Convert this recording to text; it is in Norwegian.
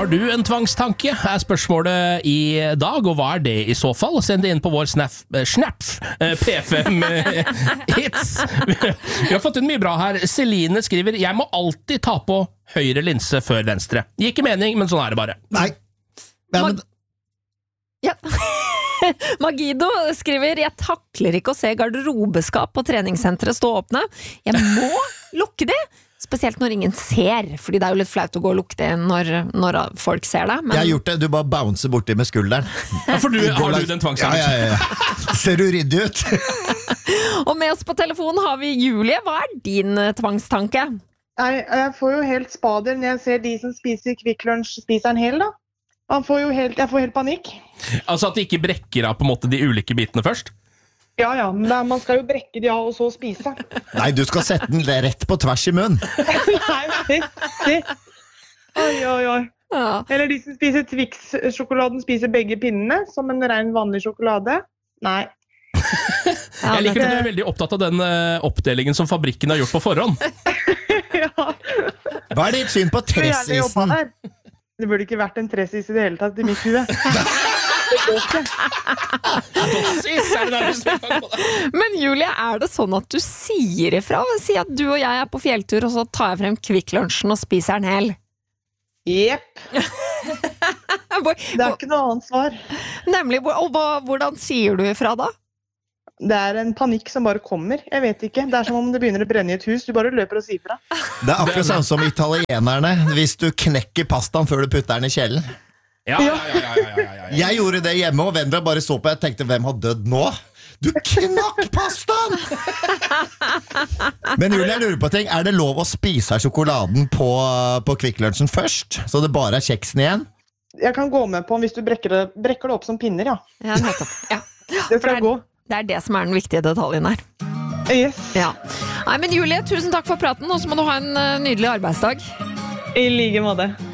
Har du en tvangstanke, spørsmålet i dag, og hva det i så fall? Send det inn på vår Snap P5 hits. Vi har fått inn mye bra her. Celine skriver, jeg må alltid ta på høyre linse før venstre. Gir ikke mening, men sånn det bare. Nei. Men... Ja. Magido skriver, jeg takler ikke å se garderobeskap på treningssenteret stå åpne. Jeg må lukke det. Spesielt når ingen ser, fordi det jo litt flaut å gå og lukte det når folk ser det. Men... Jeg har gjort det, du bare bouncer borti med skulderen. Ja, for har du den tvangstanken? Ja. Ser du ryddig ut? Og med oss på telefonen har vi Julie. Hva din tvangstanke? Jeg får jo helt spader når jeg ser de som spiser Kvikk Lunsj, spiser den hel da. Jeg får helt panikk. Altså at de ikke brekker av på en måte de ulike bitene først? Ja, men man skal jo brekke de av og så spise. Nei, du skal sette den rett på tvers i munnen. Nei. Oi. Ja. Eller de som spiser Twix-sjokoladen spiser begge pinnene som en ren vanlig sjokolade. Nei. Jeg liker at du veldig opptatt av den oppdelingen som fabrikken har gjort på forhånd. Ja. Hva ditt syn på tressisen? Det burde ikke vært en tressis i det hele tatt i mitt hue. Det går ikke. Men Julie, det sånn at du sier ifra? Si at du og jeg på fjelltur, og så tar jeg frem Kvikk Lunsjen og spiser den hel. Jepp. Det ikke noe annet svar. Nemlig, og hvordan sier du ifra da? Det en panikk som bare kommer. Jeg vet ikke. Det som om det begynner å brenne i et hus. Du bare løper og sier fra. Det akkurat sånn som italienerne, hvis du knekker pastaen før du putter den i kjelen. Ja. Jeg gjorde det hjemme, og Vendra bare så på. Jeg tenkte, hvem har dødd nå? Du knakk pastaen! Men Julie, jeg lurer på ting. Det lov å spise sjokoladen på Kvikk Lunsjen først? Så det bare kjeksen igjen? Jeg kan gå med på hvis du brekker det opp som pinner, ja. Ja, nettopp. Ja. Det skal gå. Det det som den viktige detaljen her. Yes. Ja. Nei, men Julie, tusen takk for praten, og så må du ha en nydelig arbeidsdag. I like måte.